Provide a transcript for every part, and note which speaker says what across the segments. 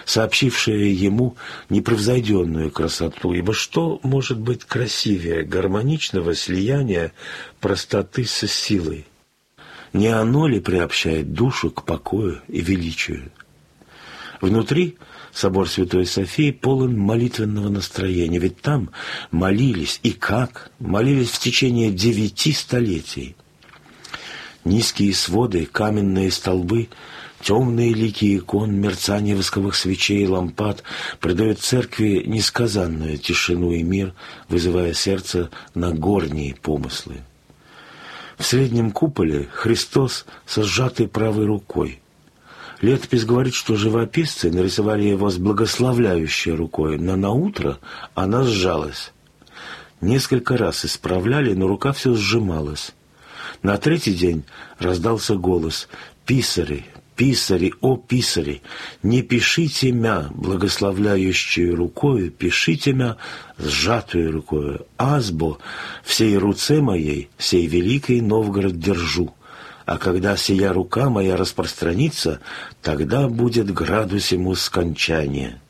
Speaker 1: сообщившее ему непревзойденную красоту, ибо что может быть красивее гармоничного слияния простоты со силой? Не оно ли приобщает душу к покою и величию? Внутри собор Святой Софии полон молитвенного настроения, ведь там молились, и как? Молились в течение 9 столетий. Низкие своды, каменные столбы, темные лики икон, мерцание восковых свечей и лампад придают церкви несказанную тишину и мир, вызывая сердце на горние помыслы. В среднем куполе Христос со сжатой правой рукой. Летопись говорит, что живописцы нарисовали его с благословляющей рукой, но наутро она сжалась. Несколько раз исправляли, но рука все сжималась. На 3-й день раздался голос: «Писари, писари, о писари, не пишите мя благословляющую рукою, пишите мя сжатую рукою, азбо всей руце моей, сей великий Новгород держу. А когда сия рука моя распространится, тогда будет градус ему скончания».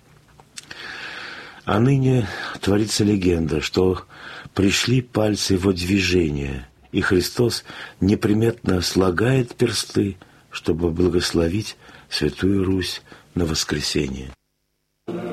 Speaker 1: А ныне творится легенда, что пришли пальцы во движение, и Христос неприметно слагает персты, чтобы благословить Святую Русь на воскресение.